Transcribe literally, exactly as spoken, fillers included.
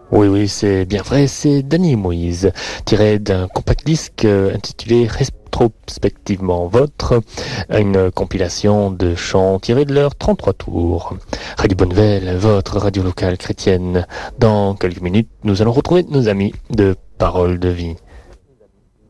Oui, oui, c'est bien vrai, c'est Danny Moïse, tiré d'un compact disque euh, intitulé Rétrospectivement Votre, une compilation de chants tirés de leurs trente-trois tours. Radio Bonneville, votre radio locale chrétienne. Dans quelques minutes, nous allons retrouver nos amis de Parole de Vie.